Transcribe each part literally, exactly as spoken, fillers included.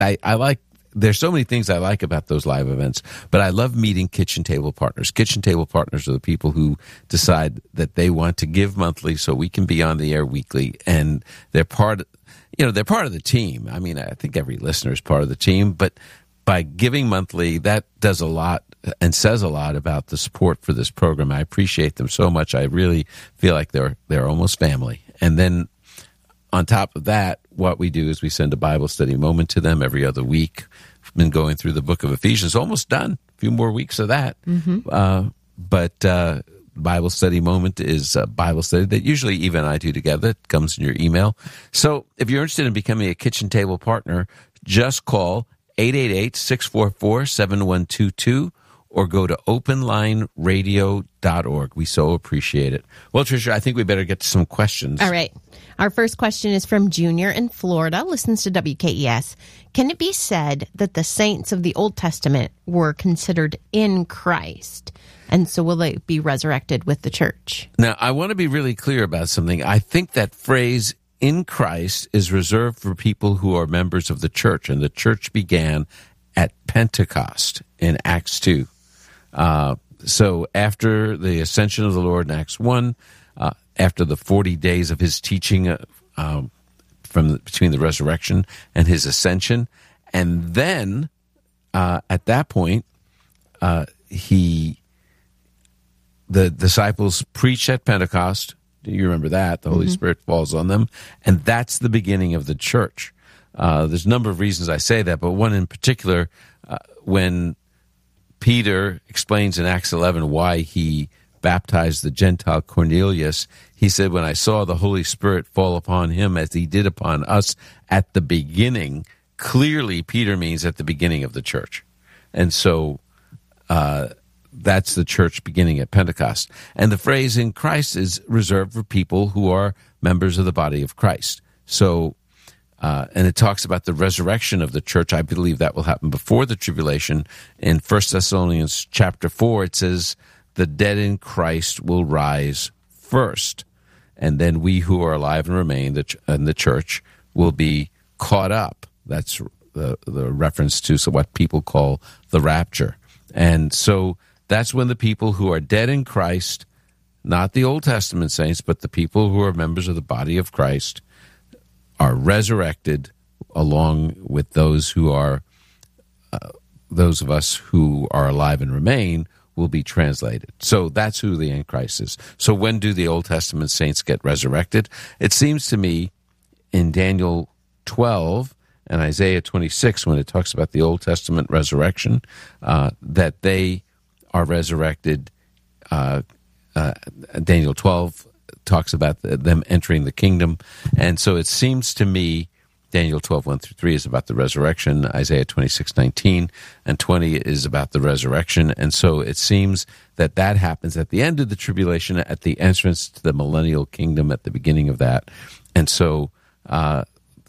I, I like, there's so many things I like about those live events, but I love meeting kitchen table partners. Kitchen table partners are the people who decide that they want to give monthly so we can be on the air weekly, and they're part, you know, they're part of the team. I mean, I think every listener is part of the team, but by giving monthly, that does a lot and says a lot about the support for this program. I appreciate them so much. I really feel like they're they're almost family. And then on top of that, what we do is we send a Bible study moment to them every other week. We've been going through the book of Ephesians, almost done. A few more weeks of that. Mm-hmm. Uh, but uh, Bible study moment is a Bible study that usually Eva and I do together. It comes in your email. So if you're interested in becoming a kitchen table partner, just call eight eight eight, six four four, seven one two two or go to open line radio dot org. We so appreciate it. Well, Tricia, I think we better get to some questions. All right. Our first question is from Junior in Florida, listens to W K E S. Can it be said that the saints of the Old Testament were considered in Christ, and so will they be resurrected with the church? Now, I want to be really clear about something. I think that phrase in Christ is reserved for people who are members of the church, and the church began at Pentecost in Acts two. Uh, so after the ascension of the Lord in Acts one, uh, after the forty days of his teaching uh, um, from the, between the resurrection and his ascension, and then uh, at that point, uh, he the disciples preached at Pentecost. Do you remember that? The Holy mm-hmm. Spirit falls on them, and that's the beginning of the church. Uh, there's a number of reasons I say that, but one in particular, uh, when Peter explains in Acts eleven why he baptized the Gentile Cornelius, he said, when I saw the Holy Spirit fall upon him as he did upon us at the beginning, clearly Peter means at the beginning of the church. And so uh, that's the church beginning at Pentecost. And the phrase in Christ is reserved for people who are members of the body of Christ. So Uh, and it talks about the resurrection of the church. I believe that will happen before the tribulation. In First Thessalonians chapter four, it says, the dead in Christ will rise first, and then we who are alive and remain the ch- in the church will be caught up. That's the, the reference to so what people call the rapture. And so that's when the people who are dead in Christ, not the Old Testament saints, but the people who are members of the body of Christ, are resurrected along with those who are, uh, those of us who are alive and remain will be translated. So that's who the Antichrist is. So when do the Old Testament saints get resurrected? It seems to me in Daniel twelve and Isaiah twenty-six, when it talks about the Old Testament resurrection, uh, that they are resurrected. Uh, uh, Daniel twelve talks about them entering the kingdom. And so it seems to me Daniel twelve, one through three is about the resurrection. Isaiah twenty-six, nineteen and twenty is about the resurrection. And so it seems that that happens at the end of the tribulation, at the entrance to the millennial kingdom, at the beginning of that. And so uh,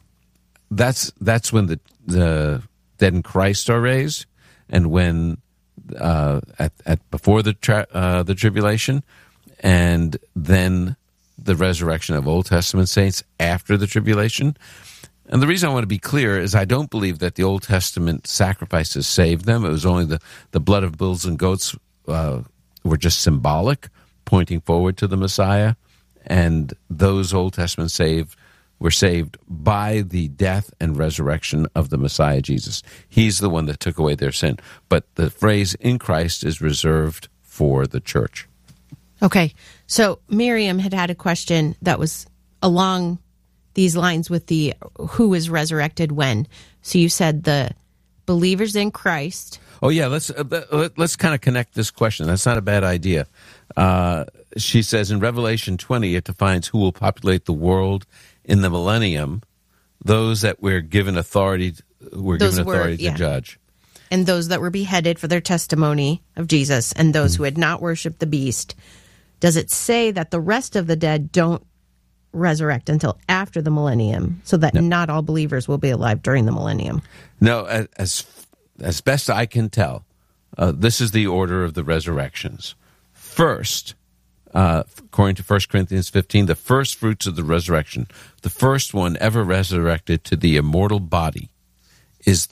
that's that's when the, the dead in Christ are raised, and when uh, at, at before the tra- uh, the tribulation, and then the resurrection of Old Testament saints after the tribulation. And the reason I want to be clear is I don't believe that the Old Testament sacrifices saved them. It was only the, the blood of bulls and goats uh, were just symbolic, pointing forward to the Messiah. And those Old Testament saved were saved by the death and resurrection of the Messiah, Jesus. He's the one that took away their sin. But the phrase in Christ is reserved for the church. Okay, so Miriam had had a question that was along these lines with the who is resurrected when. So you said the believers in Christ. Oh yeah, let's uh, let's kind of connect this question. That's not a bad idea. Uh, she says in Revelation twenty, it defines who will populate the world in the millennium. Those that we're given authority, we're those given authority were, yeah. to judge. And those that were beheaded for their testimony of Jesus, and those mm-hmm. who had not worshipped the beast. Does it say that the rest of the dead don't resurrect until after the millennium, so that no. not all believers will be alive during the millennium? No, as as best I can tell, uh, this is the order of the resurrections. First, uh, according to First Corinthians fifteen, the first fruits of the resurrection, the first one ever resurrected to the immortal body is